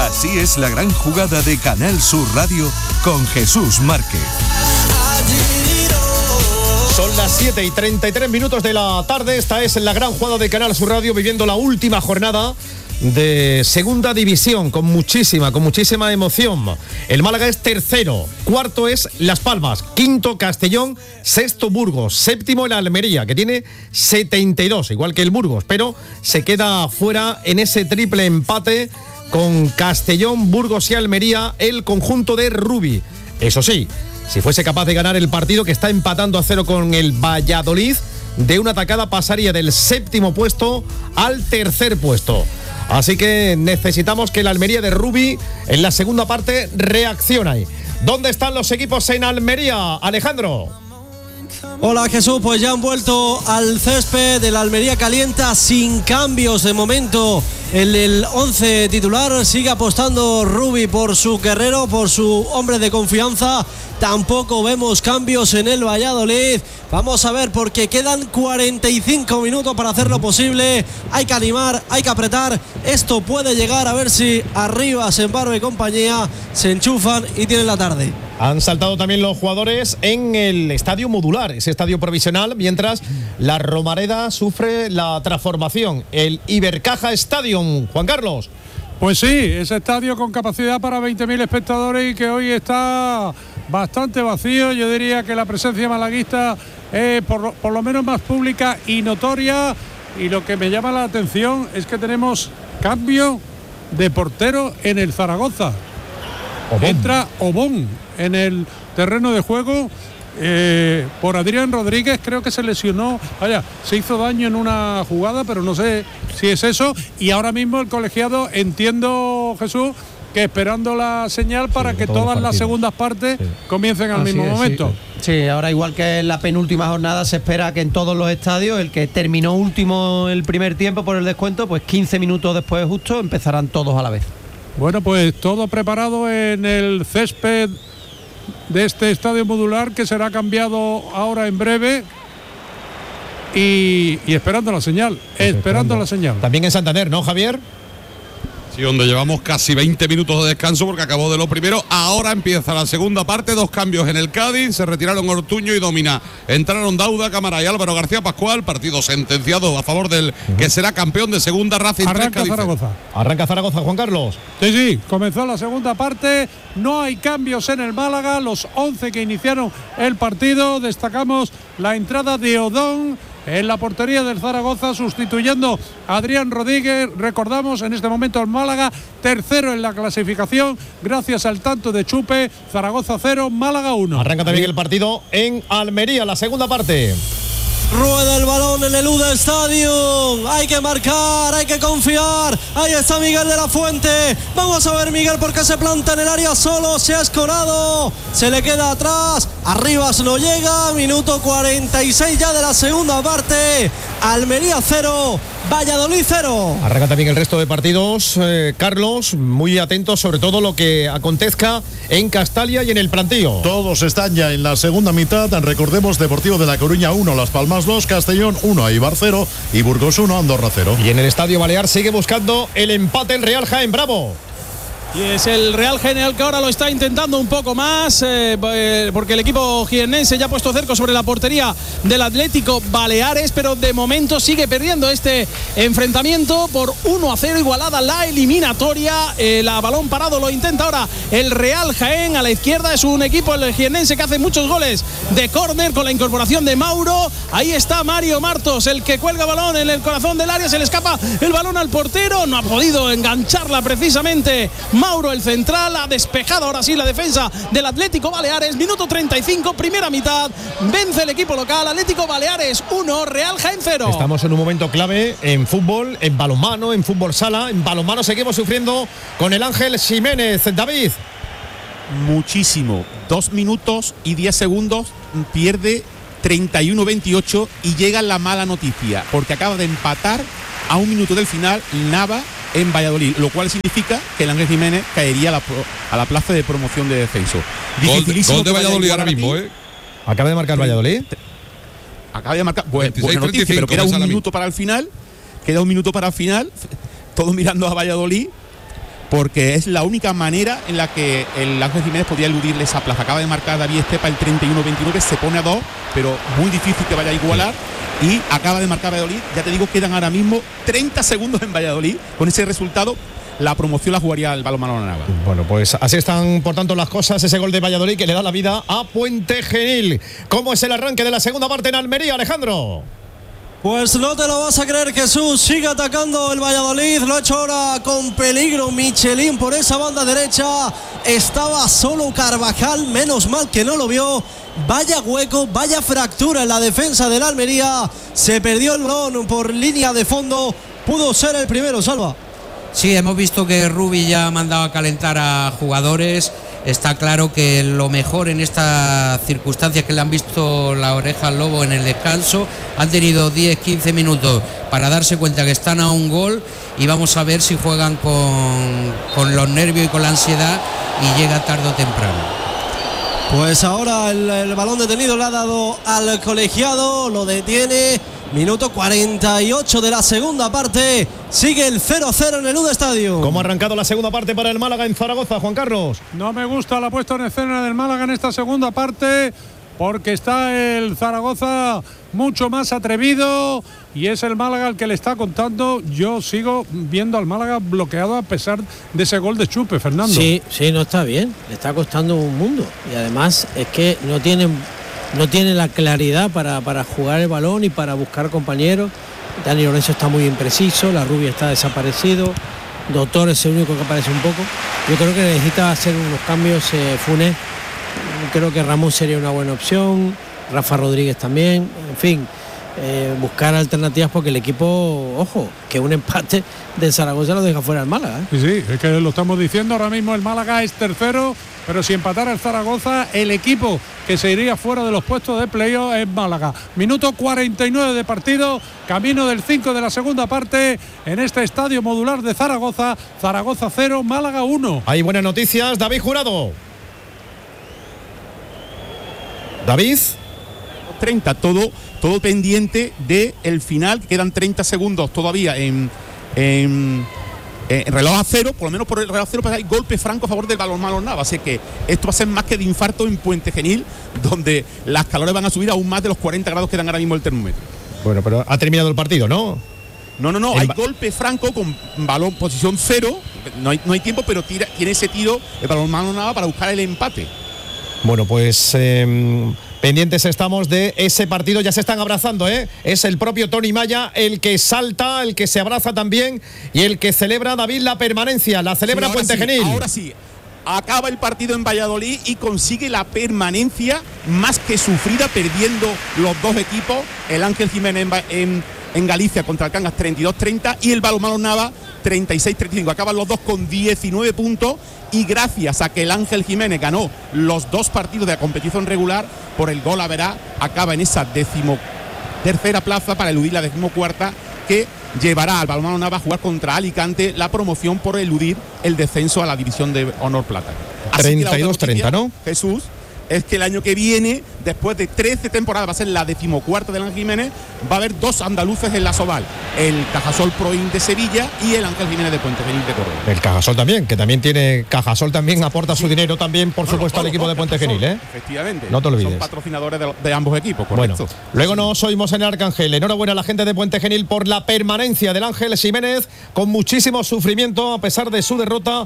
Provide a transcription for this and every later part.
Así es la gran jugada de Canal Sur Radio con Jesús Márquez. Son las 7:33 de la tarde. Esta es la gran jugada de Canal Sur Radio, viviendo la última jornada de segunda división con muchísima emoción. El Málaga es tercero, cuarto es Las Palmas, quinto Castellón, sexto Burgos, séptimo el Almería, que tiene 72, igual que el Burgos, pero se queda fuera en ese triple empate con Castellón, Burgos y Almería el conjunto de Rubi. Eso sí, si fuese capaz de ganar el partido, que está empatando a 0 con el Valladolid, de una tacada pasaría del séptimo puesto al tercer puesto. Así que necesitamos que el Almería de Rubi en la segunda parte reaccione. ¿Dónde están los equipos en Almería, Alejandro? Hola Jesús, pues ya han vuelto al césped. El Almería calienta sin cambios de momento. El 11 titular sigue apostando Rubi por su guerrero, por su hombre de confianza. Tampoco vemos cambios en el Valladolid. Vamos a ver, porque quedan 45 minutos para hacer lo posible. Hay que animar, hay que apretar. Esto puede llegar, a ver si Arribas, Embargo y compañía se enchufan y tienen la tarde. Han saltado también los jugadores en el estadio modular, ese estadio provisional, mientras la Romareda sufre la transformación, el Ibercaja Stadium. Juan Carlos. Pues sí, ese estadio con capacidad para 20.000 espectadores y que hoy está bastante vacío. Yo diría que la presencia malaguista es por lo menos más pública y notoria. Y lo que me llama la atención es que tenemos cambio de portero en el Zaragoza. Entra Obón en el terreno de juego por Adrián Rodríguez. Creo que se lesionó, se hizo daño en una jugada, pero no sé si es eso. Y ahora mismo el colegiado, entiendo, Jesús, que esperando la señal para que todas las segundas partes comiencen al mismo momento. Sí, ahora igual que en la penúltima jornada se espera que en todos los estadios el que terminó último el primer tiempo por el descuento, pues 15 minutos después justo empezarán todos a la vez. Bueno, pues todo preparado en el césped de este estadio modular, que será cambiado ahora en breve. Y esperando la señal, esperando la señal. También en Santander, ¿no, Javier? Sí, donde llevamos casi 20 minutos de descanso porque acabó de lo primero. Ahora empieza la segunda parte, 2 cambios en el Cádiz. Se retiraron Ortuño y Domina. Entraron Dauda, Cámara y Álvaro García Pascual. Partido sentenciado a favor del que será campeón de segunda. Racing. Arranca Zaragoza. Arranca Zaragoza, Juan Carlos. Sí, comenzó la segunda parte. No hay cambios en el Málaga. Los 11 que iniciaron el partido. Destacamos la entrada de Odón en la portería del Zaragoza, sustituyendo a Adrián Rodríguez. Recordamos, en este momento el Málaga tercero en la clasificación, gracias al tanto de Chupe. Zaragoza 0, Málaga 1. Arranca también el partido en Almería, la segunda parte. Rueda el balón en el UDA Stadium. Hay que marcar, hay que confiar. Ahí está Miguel de la Fuente. Vamos a ver Miguel, porque se planta en el área solo. Se ha escorado, se le queda atrás. Arribas no llega. Minuto 46 ya de la segunda parte. Almería 0, Valladolid 0. Arranca también el resto de partidos, Carlos, muy atentos sobre todo lo que acontezca en Castalia y en el Plantío. Todos están ya en la segunda mitad. Recordemos, Deportivo de La Coruña 1, Las Palmas 2, Castellón 1, Eibar 0 y Burgos 1, Andorra 0. Y en el Estadio Balear sigue buscando el empate el Real Jaén Bravo. Y es el Real Jaén que ahora lo está intentando un poco más, porque el equipo jiennense ya ha puesto cerco sobre la portería del Atlético Baleares, pero de momento sigue perdiendo este enfrentamiento por 1-0, igualada la eliminatoria. A balón parado lo intenta ahora el Real Jaén. A la izquierda es un equipo, el jiennense, que hace muchos goles de córner con la incorporación de Mauro. Ahí está Mario Martos, el que cuelga balón en el corazón del área. Se le escapa el balón al portero, no ha podido engancharla precisamente Mauro, el central. Ha despejado ahora sí la defensa del Atlético Baleares. Minuto 35, primera mitad. Vence el equipo local. Atlético Baleares 1, Real Jaén 0. Estamos en un momento clave en fútbol, en balonmano, en fútbol sala. En balonmano seguimos sufriendo con el Ángel Jiménez. David. Muchísimo. 2 minutos y 10 segundos. Pierde 31-28 y llega la mala noticia, porque acaba de empatar a 1 minuto del final Nava en Valladolid, lo cual significa que el Ángel Jiménez caería a la plaza de promoción de descenso. Gol de Valladolid ahora mismo, ¿Acaba de marcar Valladolid? Acaba de marcar, buena noticia, pero queda un minuto para el final. Queda 1 minuto para el final. Todos mirando a Valladolid. porque es la única manera en la que el Ángel Jiménez podía eludirle esa plaza. Acaba de marcar David Estepa el 31-29, se pone a 2, pero muy difícil que vaya a igualar. Y acaba de marcar Valladolid. Ya te digo, quedan ahora mismo 30 segundos en Valladolid. Con ese resultado, la promoción la jugaría el Balonmano Nava. Bueno, pues así están por tanto las cosas. Ese gol de Valladolid que le da la vida a Puente Genil. ¿Cómo es el arranque de la segunda parte en Almería, Alejandro? Pues no te lo vas a creer, Jesús. Sigue atacando el Valladolid. Lo ha hecho ahora con peligro Michelín por esa banda derecha. Estaba solo Carvajal. Menos mal que no lo vio. Vaya hueco, vaya fractura en la defensa del Almería. Se perdió el balón por línea de fondo. Pudo ser el primero, Salva. Sí, hemos visto que Rubi ya ha mandado a calentar a jugadores. Está claro que lo mejor en estas circunstancias, que le han visto la oreja al lobo en el descanso, han tenido 10-15 minutos para darse cuenta que están a un gol, y vamos a ver si juegan con los nervios y con la ansiedad y llega tarde o temprano. Pues ahora el balón detenido le ha dado al colegiado, lo detiene. Minuto 48 de la segunda parte. Sigue el 0-0 en el UD Estadio. ¿Cómo ha arrancado la segunda parte para el Málaga en Zaragoza, Juan Carlos? No me gusta la puesta en escena del Málaga en esta segunda parte, porque está el Zaragoza mucho más atrevido y es el Málaga el que le está contando. Yo sigo viendo al Málaga bloqueado a pesar de ese gol de Chupe, Fernando. Sí, no está bien, le está costando un mundo, y además es que no tiene la claridad para jugar el balón y para buscar compañeros. Dani Lorenzo está muy impreciso, la Rubia está desaparecido, Doctor es el único que aparece un poco. Yo creo que necesita hacer unos cambios. Funes, creo que Ramón sería una buena opción, Rafa Rodríguez también, en fin, buscar alternativas, porque el equipo, ojo, que un empate de Zaragoza lo deja fuera al Málaga. Sí, es que lo estamos diciendo, ahora mismo el Málaga es tercero, pero si empatara el Zaragoza, el equipo que se iría fuera de los puestos de playoff es Málaga. Minuto 49 de partido, camino del 5 de la segunda parte en este estadio modular de Zaragoza. Zaragoza 0, Málaga 1. Hay buenas noticias, David Jurado. David. 30, todo pendiente del final, que quedan 30 segundos todavía en reloj a cero. Por lo menos por el reloj a cero, pues hay golpe franco a favor del Balonmano Nava, así que esto va a ser más que de infarto en Puente Genil, donde las calores van a subir aún más de los 40 grados que dan ahora mismo el termómetro. Bueno, pero ha terminado el partido, ¿no? No, hay golpe franco con balón posición cero, no hay tiempo, pero tiene ese tiro el Balonmano Nava para buscar el empate. Bueno, pues pendientes estamos de ese partido. Ya se están abrazando, ¿eh? Es el propio Tony Maya el que salta, el que se abraza también y el que celebra, David, la permanencia. La celebra Puente Genil. Ahora sí, acaba el partido en Valladolid y consigue la permanencia más que sufrida, perdiendo los dos equipos. El Ángel Jiménez en Galicia contra el Cangas 32-30 y el Balonmano Nava 36-35. Acaban los dos con 19 puntos y gracias a que el Ángel Jiménez ganó los dos partidos de la competición regular, por el gol a verá, acaba en esa 13ª plaza para eludir la 14ª, que llevará al Balonmano Nava a jugar contra Alicante la promoción por eludir el descenso a la división de honor plata. 32-30, ¿no? Jesús, es que el año que viene, después de 13 temporadas, va a ser la 14ª del Ángel Jiménez, va a haber dos andaluces en la Soval, el Cajasol Proin de Sevilla y el Ángel Jiménez de Puente Genil de Córdoba. El Cajasol también, que también tiene, Cajasol también aporta su dinero también, por supuesto, al equipo de Puente Genil, ¿eh? Efectivamente. No te olvides. Son patrocinadores de ambos equipos, correcto. Bueno, luego nos oímos en el Arcángel. Enhorabuena a la gente de Puente Genil por la permanencia del Ángel Jiménez, con muchísimo sufrimiento a pesar de su derrota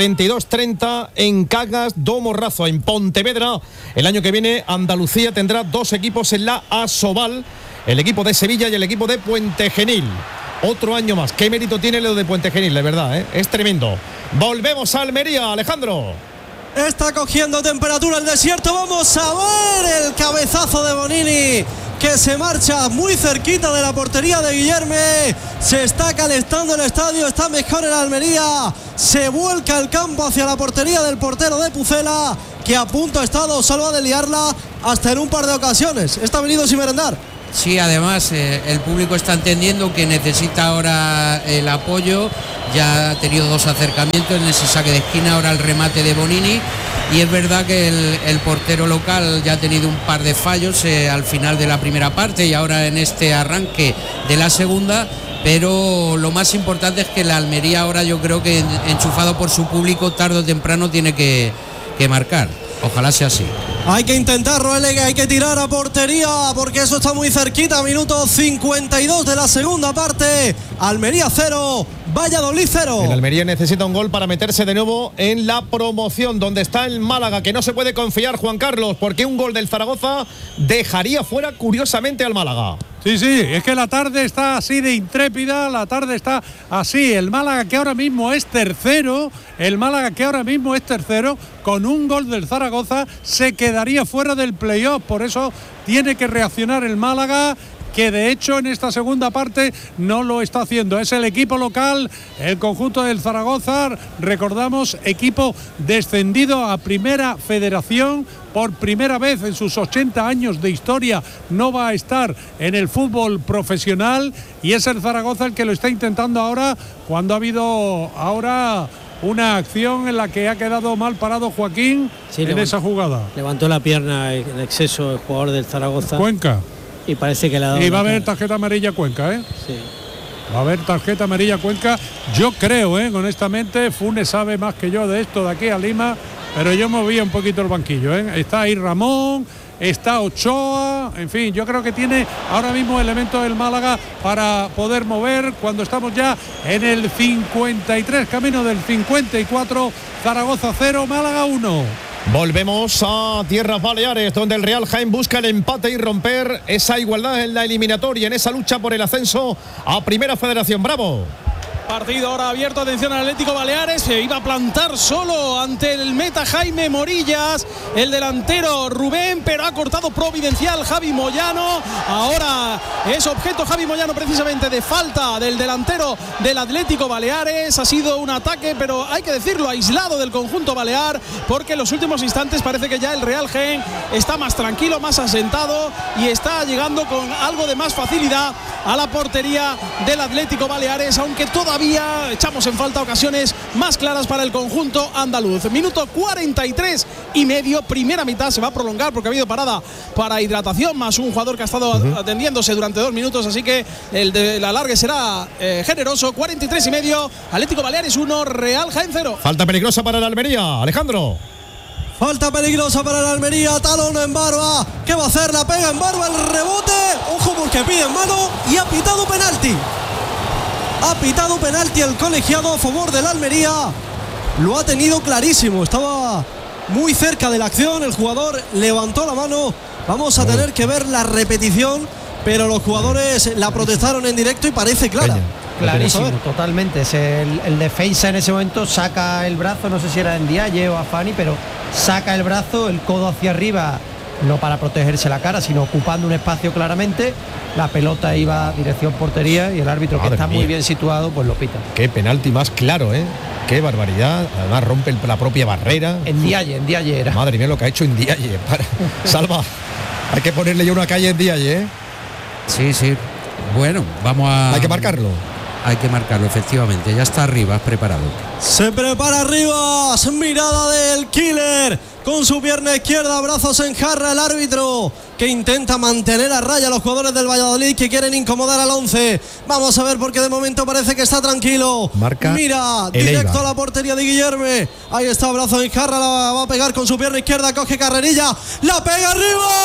32-30 en Cangas do Morrazo, en Pontevedra. El año que viene Andalucía tendrá dos equipos en la Asobal, el equipo de Sevilla y el equipo de Puente Genil. Otro año más. Qué mérito tiene lo de Puente Genil, de verdad, ¿eh? Es tremendo. Volvemos a Almería, Alejandro. Está cogiendo temperatura el desierto. Vamos a ver el cabezazo de Bonini, que se marcha muy cerquita de la portería de Guillerme. Se está calentando el estadio, está mejor en Almería. Se vuelca el campo hacia la portería del portero de Pucela, que a punto ha estado Salva de liarla hasta en un par de ocasiones. Está venido sin merendar. Sí, además el público está entendiendo que necesita ahora el apoyo. Ya ha tenido dos acercamientos en ese saque de esquina, ahora el remate de Bonini. Y es verdad que el portero local ya ha tenido un par de fallos al final de la primera parte y ahora en este arranque de la segunda. pero lo más importante es que la Almería ahora, yo creo que enchufado por su público, tarde o temprano tiene que marcar. Ojalá sea así. Hay que intentarlo, hay que tirar a portería porque eso está muy cerquita. Minuto 52 de la segunda parte. Almería 0, Valladolid 0. El Almería necesita un gol para meterse de nuevo en la promoción, donde está el Málaga, que no se puede confiar, Juan Carlos, porque un gol del Zaragoza dejaría fuera curiosamente al Málaga. Sí, es que la tarde está así de intrépida, la tarde está así. El Málaga que ahora mismo es tercero, con un gol del Zaragoza se quedaría fuera del playoff. Por eso tiene que reaccionar el Málaga, que de hecho en esta segunda parte no lo está haciendo. Es el equipo local, el conjunto del Zaragoza, recordamos, equipo descendido a Primera Federación. Por primera vez en sus 80 años de historia no va a estar en el fútbol profesional, y es el Zaragoza el que lo está intentando ahora, cuando ha habido ahora una acción en la que ha quedado mal parado Joaquín esa jugada. Levantó la pierna en exceso el jugador del Zaragoza. Cuenca. Y parece que le ha dado. Y va a haber tarjeta amarilla Cuenca, ¿eh? Sí. Va a haber tarjeta amarilla Cuenca. Yo creo, honestamente, Funes sabe más que yo de esto de aquí a Lima, pero yo movía un poquito el banquillo, ¿eh? Está ahí Ramón, está Ochoa, en fin, yo creo que tiene ahora mismo elementos del Málaga para poder mover cuando estamos ya en el 53, camino del 54, Zaragoza 0, Málaga 1. Volvemos a Tierras Baleares, donde el Real Jaén busca el empate y romper esa igualdad en la eliminatoria, en esa lucha por el ascenso a Primera Federación. ¡Bravo! Partido ahora abierto, atención al Atlético Baleares, se iba a plantar solo ante el meta Jaime Morillas, el delantero Rubén, pero ha cortado providencial Javi Moyano. Ahora es objeto Javi Moyano precisamente de falta del delantero del Atlético Baleares. Ha sido un ataque, pero hay que decirlo, aislado del conjunto balear, porque en los últimos instantes parece que ya el Real Jaén está más tranquilo, más asentado, y está llegando con algo de más facilidad a la portería del Atlético Baleares, aunque todavía echamos en falta ocasiones más claras para el conjunto andaluz. Minuto 43 y medio, primera mitad se va a prolongar porque ha habido parada para hidratación, más un jugador que ha estado atendiéndose durante 2 minutos, así que el de la alargue será generoso. 43 y medio, Atlético Baleares 1, Real Jaén 0. Falta peligrosa para el Almería, Alejandro. Falta peligrosa para la Almería, talón en Barba. ¿Qué va a hacer? La pega en Barba, el rebote. Ojo porque pide en mano y ha pitado penalti. Ha pitado penalti el colegiado a favor del Almería. Lo ha tenido clarísimo. Estaba muy cerca de la acción. El jugador levantó la mano. Vamos a tener que ver la repetición, pero los jugadores la protestaron en directo y parece clara. Clarísimo, totalmente. El defensa en ese momento saca el brazo, no sé si era en Ndiaye o Afani, pero saca el brazo, el codo hacia arriba, no para protegerse la cara, sino ocupando un espacio claramente. La pelota iba dirección portería y el árbitro, que está muy bien situado, pues lo pita. Qué penalti más claro, ¿eh? Qué barbaridad. Además rompe la propia barrera. Ndiaye era. Madre mía lo que ha hecho Ndiaye. Salva. Hay que ponerle ya una calle en Ndiaye, ¿eh? Sí. Bueno, vamos a... Hay que marcarlo. Hay que marcarlo, efectivamente. Ya está arriba, preparado. Se prepara Rivas, mirada del killer, con su pierna izquierda, brazos en jarra el árbitro, que intenta mantener a raya a los jugadores del Valladolid, que quieren incomodar al 11. Vamos a ver, porque de momento parece que está tranquilo. Marca. Mira, directo a la portería de Guillerme. Ahí está, brazo en jarra, la va a pegar con su pierna izquierda, coge carrerilla, la pega arriba.